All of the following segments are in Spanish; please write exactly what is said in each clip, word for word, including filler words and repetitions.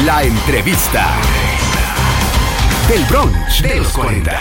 La entrevista del brunch de los cuarenta.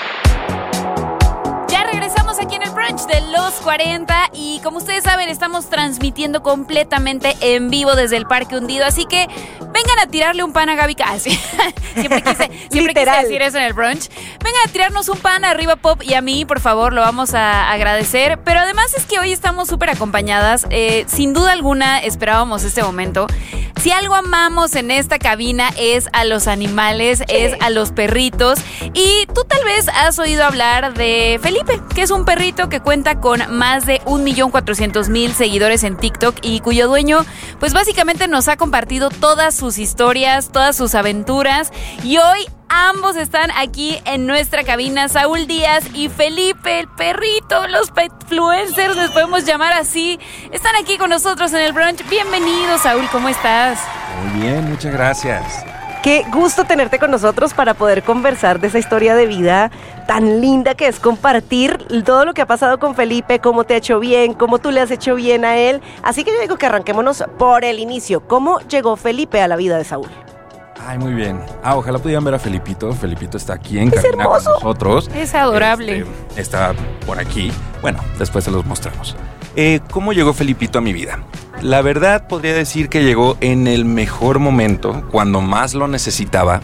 Ya regresamos aquí en el brunch de los cuarenta y como ustedes saben estamos transmitiendo completamente en vivo desde el Parque Hundido, así que vengan a tirarle un pan a Gaby. Ah, sí. siempre quise, siempre quise decir eso en el brunch. Vengan a tirarnos un pan a Arriba Pop y a mí, por favor, lo vamos a agradecer. Pero además es que hoy estamos súper acompañadas. Eh, sin duda alguna esperábamos este momento. Si algo amamos en esta cabina es a los animales, sí. es a los perritos. Y tú tal vez has oído hablar de Felipe, que es un perrito que cuenta con más de un millón cuatrocientos mil seguidores en TikTok y cuyo dueño, pues básicamente nos ha compartido todas sus historias, todas sus aventuras. Y hoy ambos están aquí en nuestra cabina, Saúl Díaz y Felipe, el perrito, los petfluencers, les podemos llamar así. Están aquí con nosotros en el brunch. Bienvenido, Saúl, ¿cómo estás? Muy bien, muchas gracias. Qué gusto tenerte con nosotros para poder conversar de esa historia de vida tan linda que es compartir todo lo que ha pasado con Felipe, cómo te ha hecho bien, cómo tú le has hecho bien a él. Así que yo digo que arranquémonos por el inicio. ¿Cómo llegó Felipe a la vida de Saúl? Ay, muy bien. Ah, ojalá pudieran ver a Felipito. Felipito está aquí en Es cabina hermoso. con nosotros. Es adorable. Este, está por aquí. Bueno, después se los mostramos. Eh, ¿Cómo llegó Felipito a mi vida? La verdad podría decir que llegó en el mejor momento, cuando más lo necesitaba.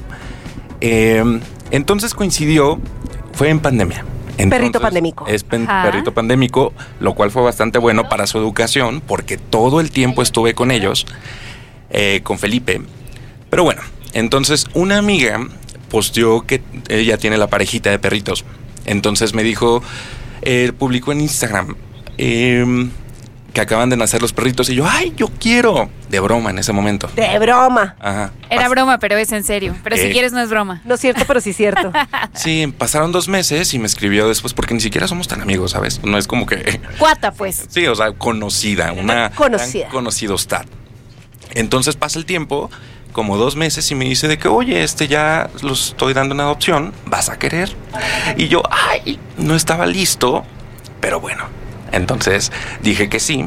Eh, entonces coincidió, fue en pandemia. Entonces, Perrito pandémico. Es pen- Ajá. perrito pandémico, lo cual fue bastante bueno para su educación, porque todo el tiempo estuve con ellos, eh, con Felipe. Pero bueno, entonces una amiga posteó que ella tiene la parejita de perritos. Entonces me dijo, eh, publicó en Instagram eh, que acaban de nacer los perritos. Y yo, ¡ay, yo quiero! De broma en ese momento. De broma. Ajá. Era Pas- broma, pero es en serio. Pero si Eh. quieres no es broma. No es cierto, pero sí es cierto. Sí, pasaron dos meses y me escribió después, porque ni siquiera somos tan amigos, ¿sabes? No es como que... Cuata, pues. Sí, o sea, conocida, una Conocida. gran conocidos-tad. Entonces pasa el tiempo, como dos meses, y me dice de que, oye, este ya los estoy dando en adopción, ¿vas a querer? Y yo, ay, no estaba listo, pero bueno. Entonces dije que sí,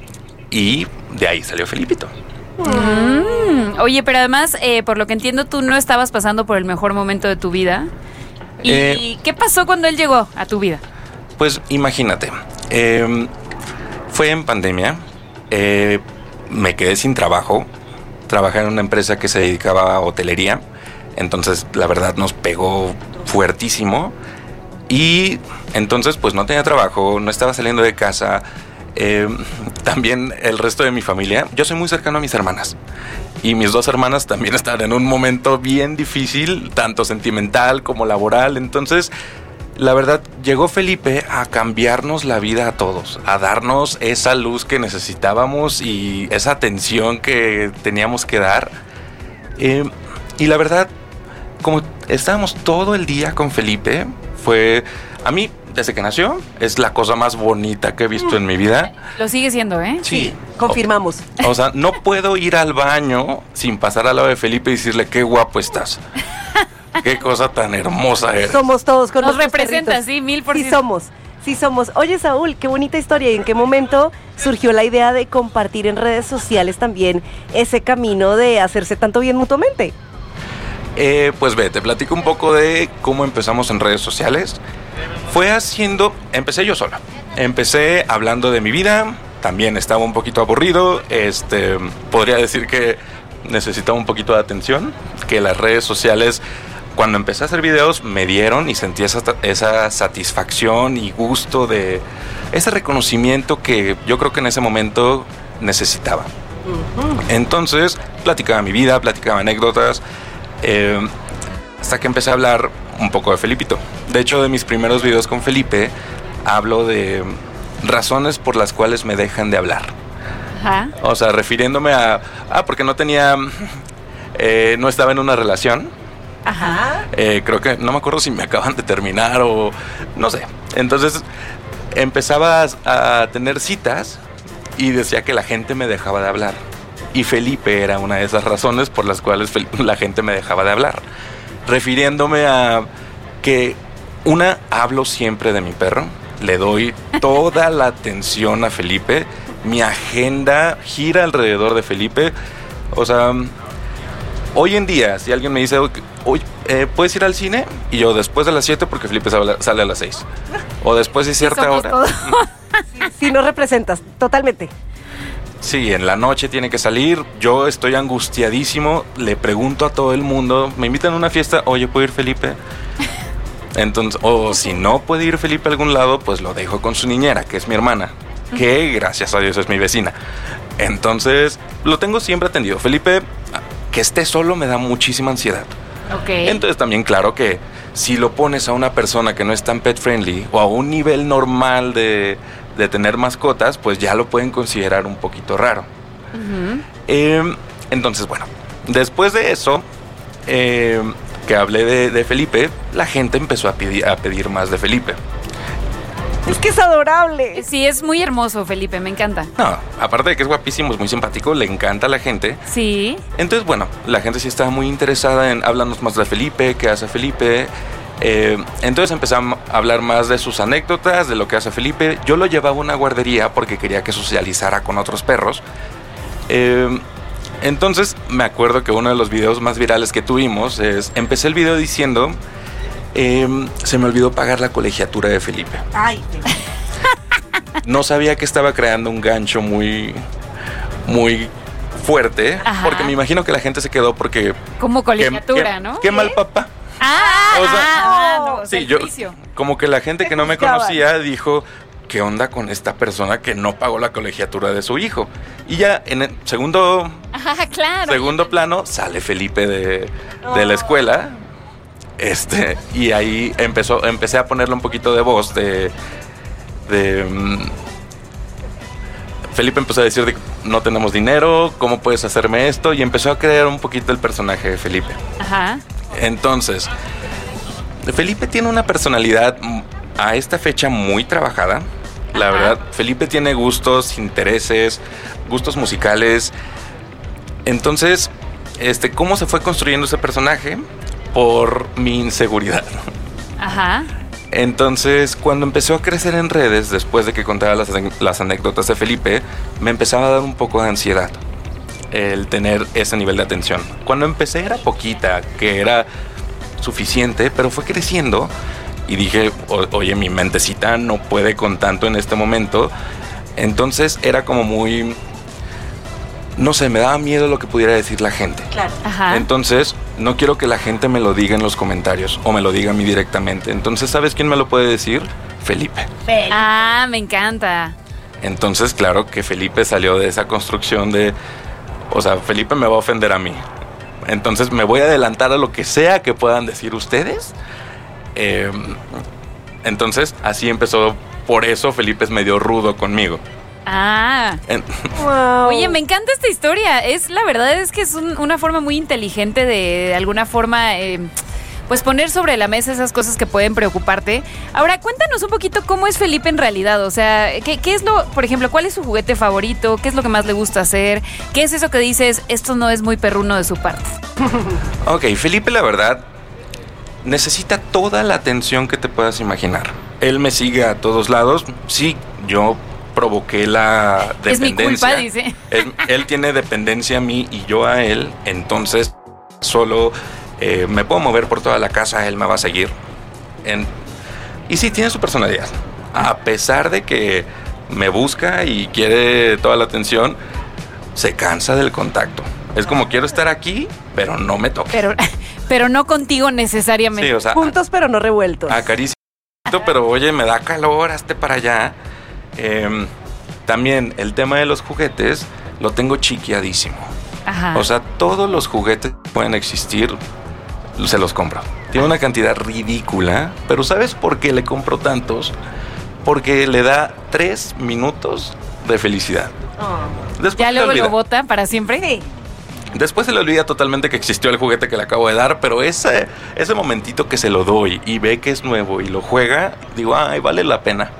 y de ahí salió Felipito. Mm, oye, pero además, eh, por lo que entiendo, tú no estabas pasando por el mejor momento de tu vida. ¿Y Eh. qué pasó cuando él llegó a tu vida? Pues imagínate, eh, fue en pandemia, eh, me quedé sin trabajo, trabajé en una empresa que se dedicaba a hotelería, entonces la verdad nos pegó fuertísimo y entonces pues no tenía trabajo, no estaba saliendo de casa, eh, también el resto de mi familia, yo soy muy cercano a mis hermanas y mis dos hermanas también estaban en un momento bien difícil, tanto sentimental como laboral, entonces... La verdad, llegó Felipe a cambiarnos la vida a todos, a darnos esa luz que necesitábamos y esa atención que teníamos que dar. Eh, y la verdad, como estábamos todo el día con Felipe, fue, a mí, desde que nació, es la cosa más bonita que he visto en mi vida. Lo sigue siendo, ¿eh? Sí. Confirmamos. O, o sea, no puedo ir al baño sin pasar al lado de Felipe y decirle, qué guapo estás. Qué cosa tan hermosa eres. Somos todos con Nos nuestros representa, perritos. sí, mil por Sí ciento. somos, sí somos. Oye, Saúl, qué bonita historia. ¿Y en qué momento surgió la idea de compartir en redes sociales también ese camino de hacerse tanto bien mutuamente? Eh, pues ve, te platico un poco de cómo empezamos en redes sociales. Fue haciendo, empecé yo sola. Empecé hablando de mi vida, también estaba un poquito aburrido, este, podría decir que necesitaba un poquito de atención, que las redes sociales, cuando empecé a hacer videos, me dieron y sentí esa, esa satisfacción y gusto de ese reconocimiento que yo creo que en ese momento necesitaba. Uh-huh. Entonces, platicaba mi vida, platicaba anécdotas, eh, hasta que empecé a hablar un poco de Felipito. De hecho, de mis primeros videos con Felipe, hablo de razones por las cuales me dejan de hablar. Ajá. O sea, refiriéndome a, ah, porque no tenía, eh, no estaba en una relación. Ajá. Eh, creo que, no me acuerdo si me acaban de terminar o no sé. Entonces empezaba a, a tener citas y decía que la gente me dejaba de hablar. Y Felipe era una de esas razones por las cuales la gente me dejaba de hablar. Refiriéndome a que, una, hablo siempre de mi perro, le doy toda la atención a Felipe, mi agenda gira alrededor de Felipe. O sea, Hoy en día, si alguien me dice, oye, eh, ¿puedes ir al cine? Y yo, después de las siete, porque Felipe sale, sale a las seis. O después de cierta Somos hora. todos. Sí, nos representas, totalmente. Sí, en la noche tiene que salir. Yo estoy angustiadísimo. Le pregunto a todo el mundo. Me invitan a una fiesta. Oye, ¿puede ir Felipe? Entonces, o si no puede ir Felipe a algún lado, pues lo dejo con su niñera, que es mi hermana. Que gracias a Dios es mi vecina. Entonces, lo tengo siempre atendido. Felipe, que esté solo me da muchísima ansiedad. Ok. Entonces también claro que si lo pones a una persona que no es tan pet friendly o a un nivel normal de, de tener mascotas, pues ya lo pueden considerar un poquito raro. Ujú. Eh, entonces, bueno, después de eso, eh, que hablé de, de Felipe, la gente empezó a pedir, a pedir más de Felipe. Es que es adorable. Sí, es muy hermoso, Felipe, me encanta. No, aparte de que es guapísimo, es muy simpático, le encanta a la gente. Sí. Entonces, bueno, la gente sí estaba muy interesada en hablarnos más de Felipe, qué hace Felipe. Eh, entonces empezamos a hablar más de sus anécdotas, de lo que hace Felipe. Yo lo llevaba a una guardería porque quería que socializara con otros perros. Eh, entonces me acuerdo que uno de los videos más virales que tuvimos es, empecé el video diciendo, eh, se me olvidó pagar la colegiatura de Felipe. Ay, No sabía que estaba creando un gancho muy, muy fuerte, Ajá. porque me imagino que la gente se quedó porque... Como qué- colegiatura, qué- ¿no? Qué mal papá. Ah, O sea, ah, ah, no, o sea, Sí, el yo, juicio. como que la gente Te que no me juzgaban. conocía dijo, ¿qué onda con esta persona que no pagó la colegiatura de su hijo? Y ya en el segundo, Ajá, claro. segundo plano sale Felipe de, de la escuela. Este, y ahí empezó, empecé a ponerle un poquito de voz de. de mm, Felipe empezó a decir de, no tenemos dinero, ¿cómo puedes hacerme esto? Y empezó a crear un poquito el personaje de Felipe. Ajá. Entonces, Felipe tiene una personalidad mm, a esta fecha muy trabajada. La Ajá. verdad, Felipe tiene gustos, intereses, gustos musicales. Entonces, este, ¿cómo se fue construyendo ese personaje? Por mi inseguridad. Ajá. Entonces, cuando empezó a crecer en redes, después de que contaba las, las anécdotas de Felipe, me empezaba a dar un poco de ansiedad el tener ese nivel de atención. Cuando empecé era poquita, que era suficiente, pero fue creciendo y dije, "O- oye, mi mentecita no puede con tanto en este momento". Entonces era como muy... No sé, me daba miedo lo que pudiera decir la gente. claro. Ajá. Entonces, no quiero que la gente me lo diga en los comentarios o me lo diga a mí directamente. Entonces, ¿sabes quién me lo puede decir? Felipe. Ah, me encanta. Entonces, claro que Felipe salió de esa construcción de... O sea, Felipe me va a ofender a mí. Entonces, me voy a adelantar a lo que sea que puedan decir ustedes. Eh, entonces, así empezó. Por eso Felipe es medio rudo conmigo. Ah. En- Wow. Oye, me encanta esta historia. Es la verdad es que es un- una forma muy inteligente de, de alguna forma, eh, pues poner sobre la mesa esas cosas que pueden preocuparte. Ahora, cuéntanos un poquito cómo es Felipe en realidad. O sea, ¿qué, qué es lo, por ejemplo, cuál es su juguete favorito? ¿Qué es lo que más le gusta hacer? ¿Qué es eso que dices, esto no es muy perruno de su parte? Ok, Felipe, la verdad, necesita toda la atención que te puedas imaginar. Él me sigue a todos lados. Sí, yo provoqué la Es mi dependencia. culpa, dice. Él, él tiene dependencia a mí y yo a él. Entonces, solo eh, me puedo mover por toda la casa, él me va a seguir. En- y sí, tiene su personalidad. A pesar de que me busca y quiere toda la atención, se cansa del contacto. Es como, quiero estar aquí, pero no me toques. Pero, pero no contigo necesariamente. Sí, o sea, Juntos pero no revueltos. acaricio, pero oye, me da calor, hazte para allá. Eh, también el tema de los juguetes lo tengo chiquiadísimo. Ajá. O sea, todos los juguetes que pueden existir, se los compro. Tiene una cantidad ridícula, pero ¿sabes por qué le compro tantos? Porque le da tres minutos de felicidad. Oh. Después ya se le luego olvida. lo bota para siempre. Sí. Después se le olvida totalmente que existió el juguete que le acabo de dar, pero ese, ese momentito que se lo doy y ve que es nuevo y lo juega, digo, ay, vale la pena.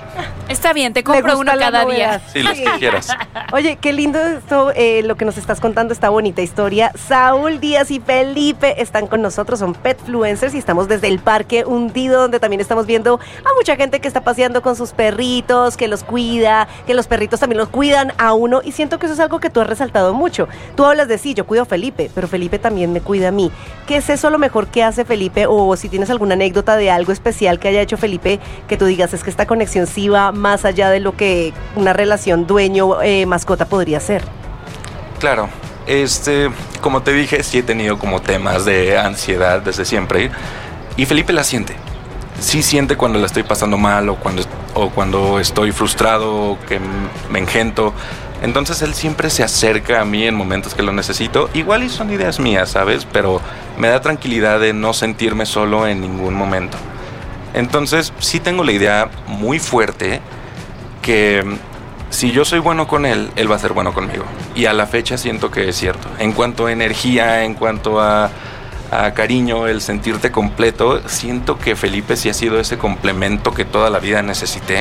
Está bien, te Le compro gusta uno la cada novedad. día. Sí, los que quieras. Oye, qué lindo esto, eh, lo que nos estás contando, esta bonita historia. Saúl Díaz y Felipe están con nosotros, son petfluencers y estamos desde el Parque Hundido, donde también estamos viendo a mucha gente que está paseando con sus perritos, que los cuida, que los perritos también los cuidan a uno, y siento que eso es algo que tú has resaltado mucho. Tú hablas de sí, yo cuido a Felipe, pero Felipe también me cuida a mí. ¿Qué es eso lo mejor que hace Felipe? O si tienes alguna anécdota de algo especial que haya hecho Felipe, que tú digas, es que esta conexión sí va más allá de lo que una relación dueño-mascota podría ser. Claro, este, como te dije, sí he tenido como temas de ansiedad desde siempre, y Felipe la siente. Sí siente cuando la estoy pasando mal, o cuando, o cuando estoy frustrado, o que me engento. Entonces él siempre se acerca a mí en momentos que lo necesito. Igual y son ideas mías, ¿sabes? Pero me da tranquilidad de no sentirme solo en ningún momento. Entonces sí tengo la idea muy fuerte que si yo soy bueno con él, él va a ser bueno conmigo. Y a la fecha siento que es cierto. En cuanto a energía, en cuanto a, a cariño, el sentirte completo, siento que Felipe sí ha sido ese complemento que toda la vida necesité.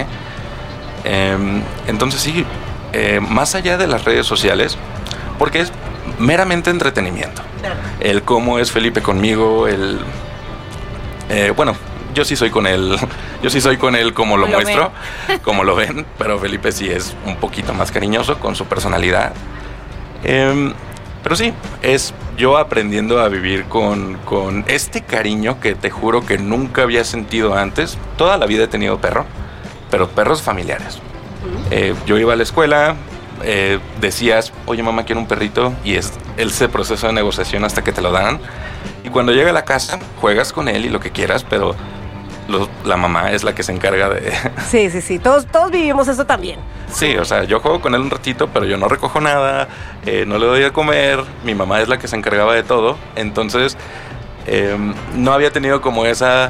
Eh, entonces sí, eh, más allá de las redes sociales, porque es meramente entretenimiento. El cómo es Felipe conmigo, el... Eh, bueno... Yo sí soy con él, yo sí soy con él como lo, lo muestro, ven. como lo ven, pero Felipe sí es un poquito más cariñoso con su personalidad. Eh, pero sí, es yo aprendiendo a vivir con, con este cariño que te juro que nunca había sentido antes. Toda la vida he tenido perro, pero perros familiares. Eh, yo iba a la escuela, eh, decías, oye mamá, quiero un perrito, y es ese proceso de negociación hasta que te lo dan. Y cuando llega a la casa, juegas con él y lo que quieras, pero... Los, la mamá es la que se encarga de... Sí, sí, sí, todos, todos vivimos eso también. Sí, o sea, yo juego con él un ratito, pero yo no recojo nada, eh, no le doy a comer, mi mamá es la que se encargaba de todo, entonces eh, no había tenido como esa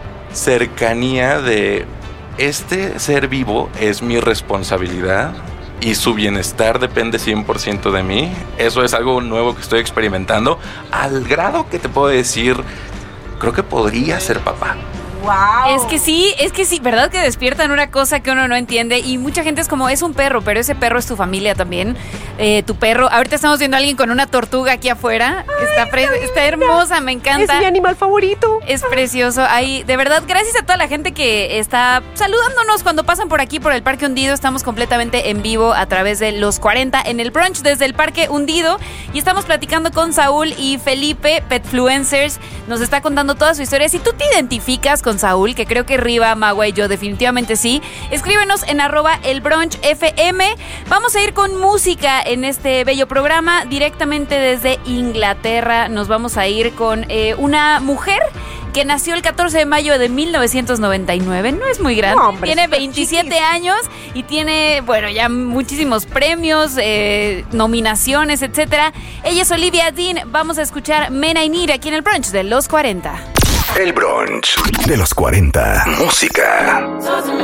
cercanía de este ser vivo es mi responsabilidad y su bienestar depende cien por ciento de mí. Eso es algo nuevo que estoy experimentando, al grado que te puedo decir, creo que podría ser papá. Wow. Es que sí, es que sí, ¿verdad? Que despiertan una cosa que uno no entiende y mucha gente es como, es un perro, pero ese perro es tu familia también. Eh, tu perro, ahorita estamos viendo a alguien con una tortuga aquí afuera. Ay, está, pre- está hermosa, me encanta. Es mi animal favorito. Es precioso. Ahí, de verdad, gracias a toda la gente que está saludándonos cuando pasan por aquí, por el Parque Hundido. Estamos completamente en vivo a través de los cuarenta en el brunch desde el Parque Hundido. Y estamos platicando con Saúl y Felipe, petfluencers. Nos está contando toda su historia. Si tú te identificas con Saúl, que creo que Riva, Magua y yo definitivamente sí, escríbenos en arroba el brunch F M. Vamos a ir con música en este bello programa directamente desde Inglaterra. Nos vamos a ir con eh, una mujer que nació el catorce de mayo de mil novecientos noventa y nueve. No es muy grande, no, hombre, tiene veintisiete años y tiene, bueno, ya muchísimos premios, eh, nominaciones, etcétera. Ella es Olivia Dean. Vamos a escuchar Men I Need aquí en el brunch de los cuarenta. El brunch de los cuarenta. Música.